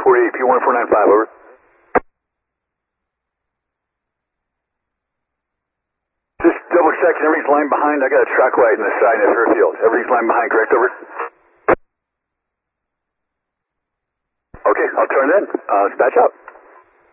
48, P1495, over. Just double checking everything's lying behind. I got a track light in the side of the field. Everything's lying behind, correct, over? Okay, I'll turn it in. Dispatch out.